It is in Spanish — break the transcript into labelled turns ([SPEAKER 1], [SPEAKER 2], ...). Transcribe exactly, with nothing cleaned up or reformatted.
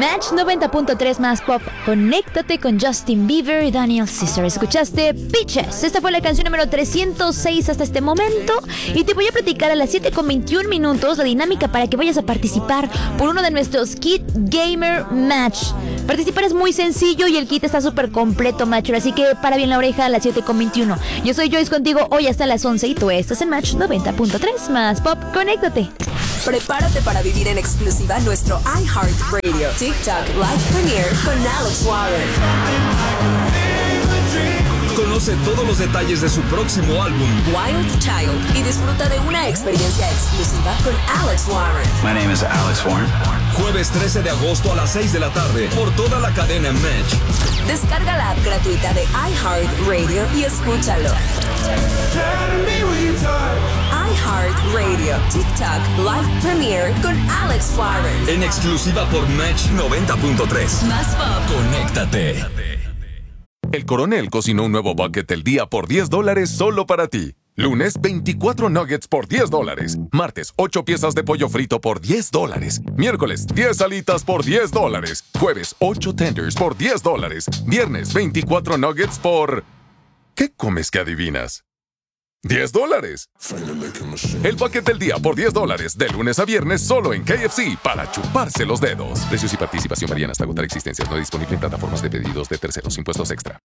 [SPEAKER 1] Match noventa punto tres más pop. Conéctate con Justin Bieber y Daniel Caesar. Escuchaste Peaches. Esta fue la canción número trescientos seis hasta este momento. Y te voy a platicar a las siete con veintiún minutos la dinámica para que vayas a participar por uno de nuestros Kit Gamer Match. Participar es muy sencillo y el kit está súper completo, macho. Así que para bien la oreja a las siete con veintiuno. Yo soy Joyce contigo hoy hasta las once y tú estás en Match noventa punto tres más pop. Conéctate.
[SPEAKER 2] Prepárate para vivir en exclusiva nuestro iHeartRadio TikTok Live Premiere con Alex Warren.
[SPEAKER 3] Conoce todos los detalles de su próximo álbum
[SPEAKER 2] Wild Child y disfruta de una experiencia exclusiva con Alex Warren.
[SPEAKER 4] My name is Alex Warren.
[SPEAKER 3] Jueves trece de agosto a las seis de la tarde por toda la cadena Match.
[SPEAKER 2] Descarga la app gratuita de iHeartRadio y escúchalo. iHeartRadio TikTok Live Premiere con Alex Warren.
[SPEAKER 3] En exclusiva por Match noventa punto tres.
[SPEAKER 2] Más pop.
[SPEAKER 3] Conéctate.
[SPEAKER 5] El Coronel cocinó un nuevo bucket del día por diez dólares solo para ti. Lunes, veinticuatro nuggets por diez dólares. Martes, ocho piezas de pollo frito por diez dólares. Miércoles, diez alitas por diez dólares. Jueves, ocho tenders por diez dólares. Viernes, veinticuatro nuggets por... ¿Qué comes que adivinas? ¡diez dólares! El bucket del día por diez dólares, de lunes a viernes solo en K F C para chuparse los dedos. Precios y participación varían hasta agotar existencias. No disponible en plataformas de pedidos de terceros. Impuestos extra.